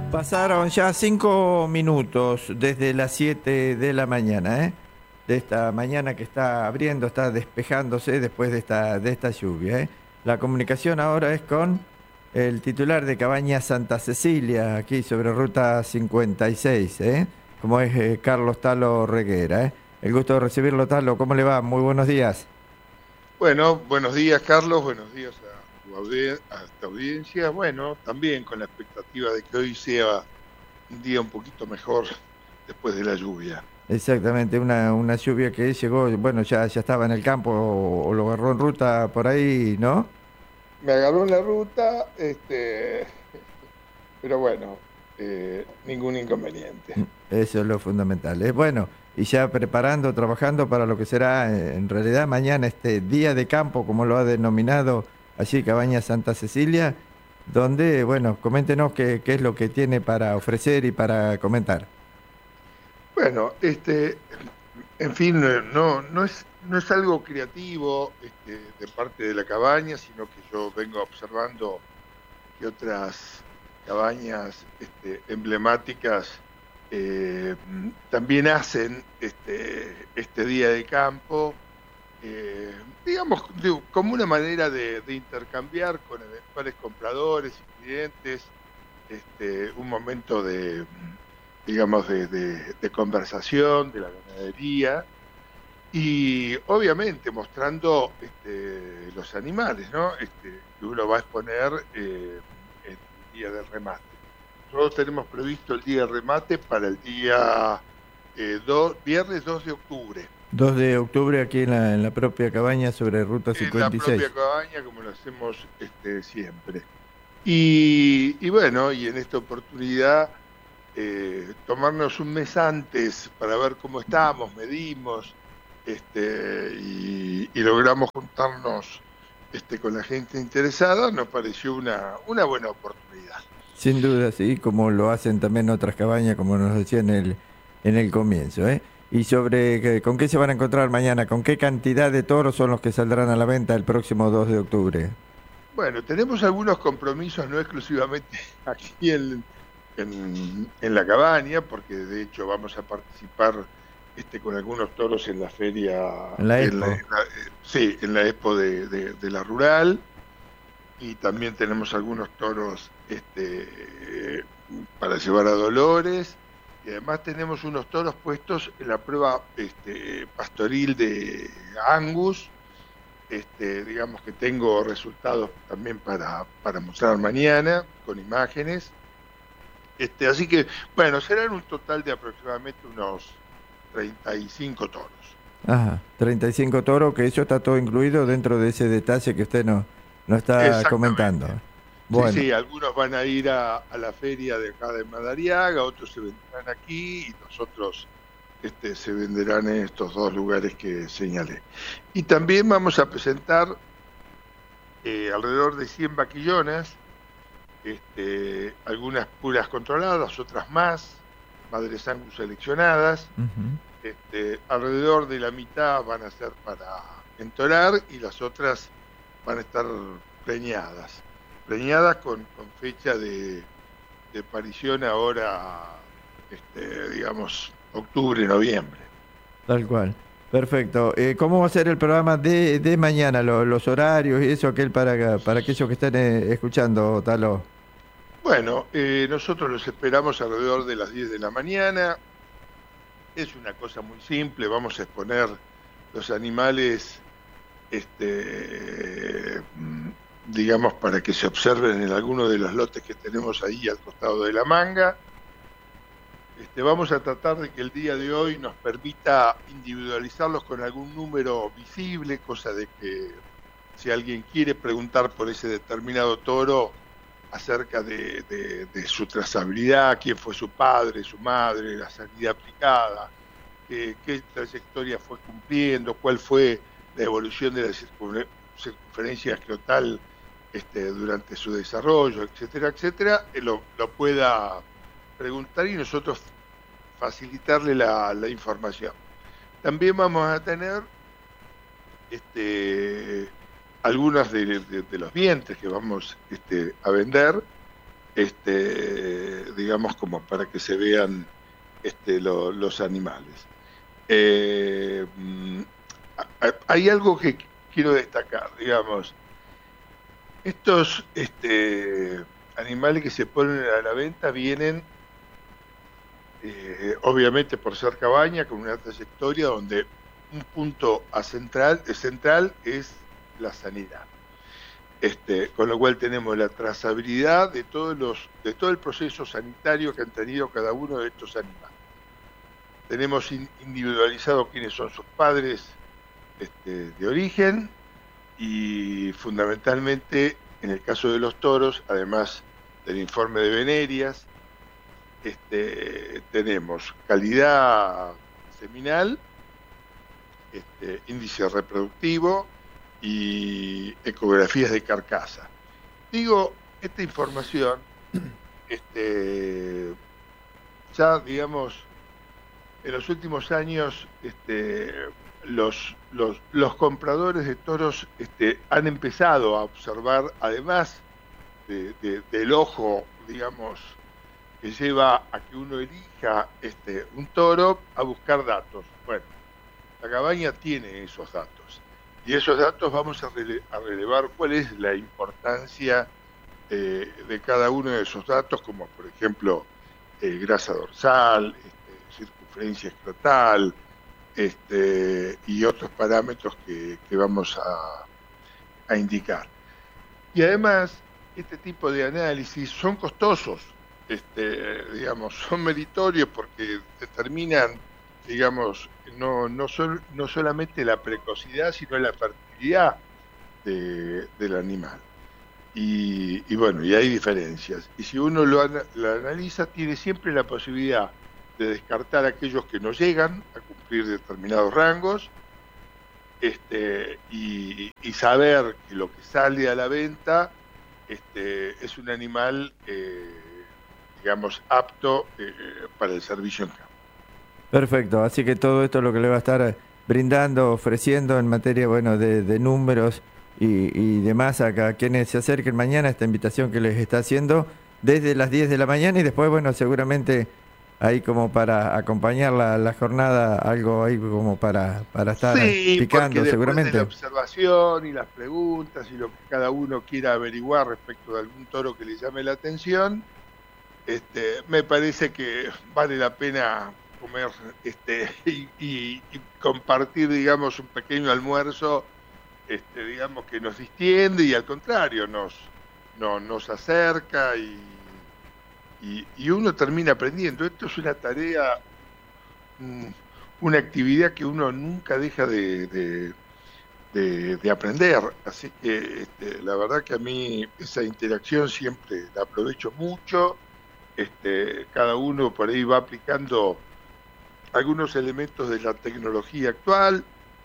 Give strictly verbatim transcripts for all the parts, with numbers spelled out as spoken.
Pasaron ya cinco minutos desde las siete de la mañana, ¿eh? De esta mañana que está abriendo, está despejándose después de esta, de esta lluvia, ¿eh? La comunicación ahora es con el titular de Cabañas Santa Cecilia, aquí sobre Ruta cincuenta y seis, ¿eh? Como es eh, Carlos Talo Reguera, ¿eh? El gusto de recibirlo, Talo. ¿Cómo le va? Muy buenos días. Bueno, buenos días, Carlos, buenos días a tu, audien a tu audiencia. Bueno, también con la expectativa de que hoy sea un día un poquito mejor después de la lluvia. Exactamente, una, una lluvia que llegó, bueno, ya, ya estaba en el campo o, o lo agarró en ruta por ahí, ¿no? Me agarró en la ruta, este, pero bueno, eh, ningún inconveniente. Mm, Eso es lo fundamental. Es bueno, y ya preparando, trabajando para lo que será eh, en realidad mañana este día de campo, como lo ha denominado allí Cabañas Santa Cecilia, donde, bueno, coméntenos qué, qué es lo que tiene para ofrecer y para comentar. Bueno, este, en fin, eh, no, no es, no es algo creativo, este, de parte de la cabaña, sino que yo vengo observando que otras cabañas este, emblemáticas eh, también hacen este, este día de campo, eh, digamos, de- como una manera de, de intercambiar con eventuales compradores y clientes, este, un momento de, digamos, de, de- de conversación de la ganadería y obviamente mostrando este, los animales, ¿no? Este, que uno va a exponer eh, el día del remate. Nosotros tenemos previsto el día del remate para el día eh, do- viernes dos de octubre, Dos de octubre aquí en la, en la propia cabaña sobre Ruta en la cincuenta y seis. propia cabaña, como lo hacemos este, siempre. Y, y bueno, y en esta oportunidad eh, tomarnos un mes antes para ver cómo estamos, medimos, este, y, y logramos juntarnos este, con la gente interesada, nos pareció una, una buena oportunidad. Sin duda, sí, como lo hacen también otras cabañas, como nos decía en el, en el comienzo, ¿eh? Y sobre que- con qué se van a encontrar mañana, con qué cantidad de toros son los que saldrán a la venta el próximo dos de octubre. Bueno, tenemos algunos compromisos, no exclusivamente aquí en, en, en la cabaña, porque de hecho vamos a participar este, con algunos toros en la feria, En la en la, en Expo. la- eh, sí, en la expo de, de- de la rural, y también tenemos algunos toros este, para llevar a Dolores, y además tenemos unos toros puestos en la prueba este, pastoril de Angus, este, digamos que tengo resultados también para, para mostrar mañana con imágenes. Este, así que, bueno, serán un total de aproximadamente unos treinta y cinco toros. Ajá, treinta y cinco toros, que eso está todo incluido dentro de ese detalle que usted nos no está Exactamente. comentando. Sí, Bueno, sí, algunos van a ir a, a la feria de acá de Madariaga, otros se venderán aquí y los otros este, se venderán en estos dos lugares que señalé. Y también vamos a presentar eh, alrededor de cien vaquillonas, este, algunas puras controladas, otras más, madres Angus seleccionadas. ujú, Este, alrededor de la mitad van a ser para entorar y las otras van a estar preñadas. Preñadas con, con fecha de, de aparición ahora, este, digamos, octubre, noviembre. tal cual. Perfecto. Eh, ¿cómo va a ser el programa de, de mañana? Lo- los horarios y eso, aquel para, para aquellos que estén eh, escuchando, Talo. Bueno, eh, nosotros los esperamos alrededor de las diez de la mañana. Es una cosa muy simple, vamos a exponer los animales, este, mm, digamos, para que se observen en alguno de los lotes que tenemos ahí al costado de la manga. Este, vamos a tratar de que el día de hoy nos permita individualizarlos con algún número visible, cosa de que si alguien quiere preguntar por ese determinado toro acerca de, de, de su trazabilidad, quién fue su padre, su madre, la salida aplicada, qué, qué trayectoria fue cumpliendo, cuál fue la evolución de la circunfer- circunferencia escrotal este, durante su desarrollo, etcétera, etcétera, eh, lo, lo pueda preguntar y nosotros facilitarle la, la información. También vamos a tener este, algunas de, de, de los vientres que vamos este, a vender, este, digamos, como para que se vean este, lo, los animales. Eh, hay algo que quiero destacar, digamos, estos este, animales que se ponen a la venta vienen, eh, obviamente por ser cabaña, con una trayectoria donde un punto a central, central es la sanidad. Este, con lo cual tenemos la trazabilidad de todos los, de todo el proceso sanitario que han tenido cada uno de estos animales. Tenemos individualizado quiénes son sus padres este, de origen y fundamentalmente en el caso de los toros, además del informe de venerias, este, tenemos calidad seminal, este, índice reproductivo y ecografías de carcasa. Digo, esta información, este, ya digamos, en los últimos años, este, los, los, los compradores de toros este, han empezado a observar, además de, de, del ojo, digamos, que lleva a que uno elija este, un toro, a buscar datos. Bueno, la cabaña tiene esos datos. Y esos datos vamos a, rele a relevar cuál es la importancia eh, de cada uno de esos datos, como por ejemplo eh, grasa dorsal, este, circunferencia escrotal, este, y otros parámetros que, que vamos a, a indicar. Y además, este tipo de análisis son costosos, este, digamos, son meritorios porque determinan, digamos, no, no, sol, no solamente la precocidad, sino la fertilidad de, del animal. Y, y bueno, y hay diferencias. Y si uno lo, lo analiza, tiene siempre la posibilidad de descartar aquellos que no llegan a cumplir determinados rangos, este, y, y saber que lo que sale a la venta este, es un animal, eh, digamos, apto eh, para el servicio en campo. Perfecto, así que todo esto es lo que le va a estar brindando, ofreciendo en materia, bueno, de, de números y, y demás a, a quienes se acerquen mañana, esta invitación que les está haciendo desde las diez de la mañana y después, bueno, seguramente ahí como para acompañar la, la jornada, algo ahí como para, para estar sí, picando seguramente. De la observación y las preguntas y lo que cada uno quiera averiguar respecto de algún toro que le llame la atención, este, me parece que vale la pena comer este y, y, y compartir, digamos, un pequeño almuerzo, este, digamos, que nos distiende y al contrario nos, no, nos acerca y, y, y uno termina aprendiendo. Esto es una tarea, una actividad que uno nunca deja de, de, de, de aprender, así que este, la verdad que a mí esa interacción siempre la aprovecho mucho. Este, cada uno por ahí va aplicando algunos elementos de la tecnología actual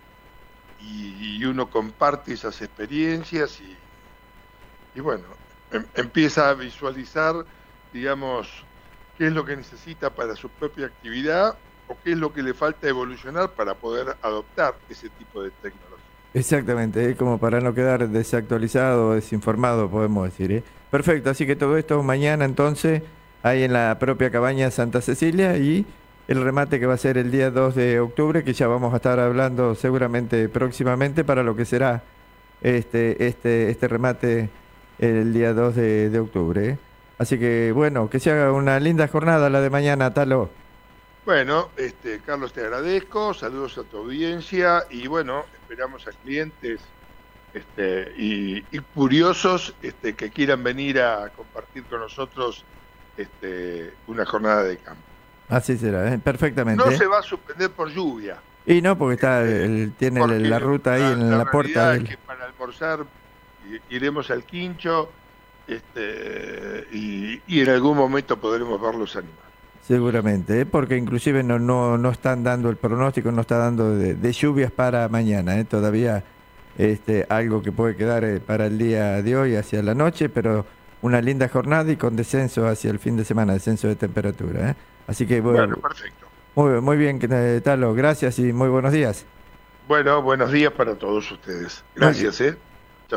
y, y uno comparte esas experiencias y, y bueno, em, empieza a visualizar, digamos, qué es lo que necesita para su propia actividad o qué es lo que le falta evolucionar para poder adoptar ese tipo de tecnología. Exactamente, ¿eh? Como para no quedar desactualizado o desinformado, podemos decir. ¿eh? Perfecto, así que todo esto mañana entonces, ahí en la propia cabaña Santa Cecilia y el remate que va a ser el día dos de octubre, que ya vamos a estar hablando seguramente próximamente para lo que será este este este remate el día dos de, de octubre. ¿eh? Así que bueno, que se haga una linda jornada la de mañana, Talo. Bueno, este, Carlos, te agradezco, saludos a tu audiencia y bueno, esperamos a clientes este, y, y curiosos este, que quieran venir a compartir con nosotros este, una jornada de campo. Así será, ¿eh? Perfectamente. No ¿eh? se va a suspender por lluvia. Y no, porque está el, tiene porque la ruta ahí la, en la, la puerta. Es que para almorzar iremos al quincho este, y, y en algún momento podremos ver los animales. Seguramente, ¿eh? Porque inclusive no, no, no están dando el pronóstico, no está dando de, de lluvias para mañana, ¿eh? Todavía este, algo que puede quedar eh, para el día de hoy hacia la noche, pero una linda jornada y con descenso hacia el fin de semana, descenso de temperatura. ¿eh? Así que bueno, bueno perfecto. Muy, muy bien, Talo, gracias y muy buenos días. Bueno, buenos días para todos ustedes. Gracias, ¿eh? Chau, chau.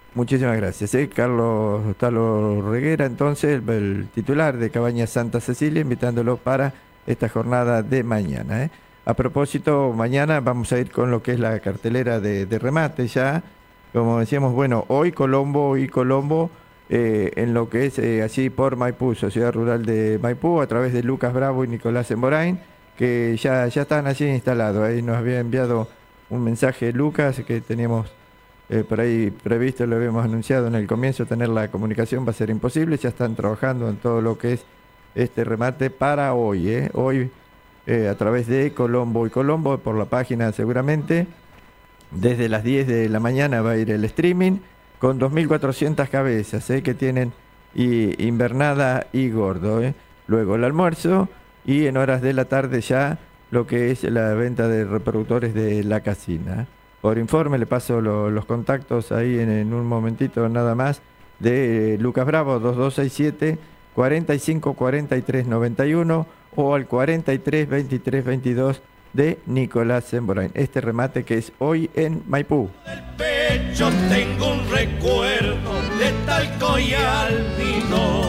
Muchísimas gracias. ¿eh? Carlos Talo Reguera, entonces, el, el titular de Cabañas Santa Cecilia, invitándolo para esta jornada de mañana. ¿eh? A propósito, mañana vamos a ir con lo que es la cartelera de, de remate ya. Como decíamos, bueno, hoy Colombo, hoy Colombo, eh, en lo que es eh, así por Maipú, Sociedad Rural de Maipú, a través de Lucas Bravo y Nicolás Emborain, que ya, ya están allí instalados. Ahí nos había enviado un mensaje Lucas que teníamos eh, por ahí previsto, lo habíamos anunciado en el comienzo, tener la comunicación va a ser imposible. Ya están trabajando en todo lo que es este remate para hoy, ¿eh? Hoy eh, a través de Colombo y Colombo, por la página seguramente. Desde las diez de la mañana va a ir el streaming con dos mil cuatrocientas cabezas ¿eh? que tienen y, invernada y gordo. ¿eh? Luego el almuerzo y en horas de la tarde ya lo que es la venta de reproductores de la casina. Por informe le paso lo, los contactos ahí en, en un momentito nada más de eh, Lucas Bravo, dos dos seis siete, cuarenta y cinco, cuarenta y tres, noventa y uno o al cuarenta y tres, veintitrés, veintidós de Nicolás Emborain. Este remate que es hoy en Maipú. Del pecho tengo un recuerdo de talco y albino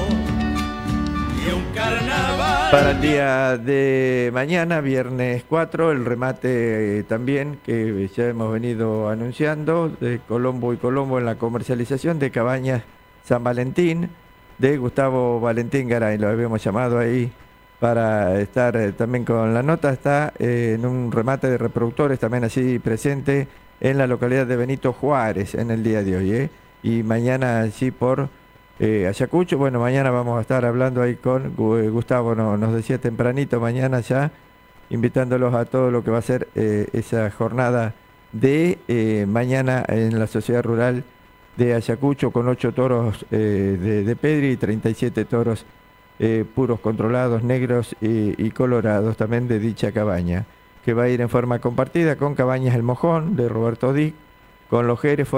y un carnaval. Para el día de mañana, viernes cuatro, el remate eh, también que ya hemos venido anunciando de Colombo y Colombo en la comercialización de Cabañas San Valentín de Gustavo Valentín Garay. Lo habíamos llamado ahí para estar eh, también con la nota. Está eh, en un remate de reproductores también así presente en la localidad de Benito Juárez en el día de hoy. ¿eh? Y mañana allí por eh, Ayacucho. Bueno, mañana vamos a estar hablando ahí con Gustavo, no, nos decía tempranito mañana ya, invitándolos a todo lo que va a ser eh, esa jornada de eh, mañana en la Sociedad Rural de Ayacucho con ocho toros eh, de, de Pedri y treinta y siete toros Eh, puros controlados, negros y, y colorados también de dicha cabaña, que va a ir en forma compartida con Cabañas El Mojón de Roberto Dick, con los Jerez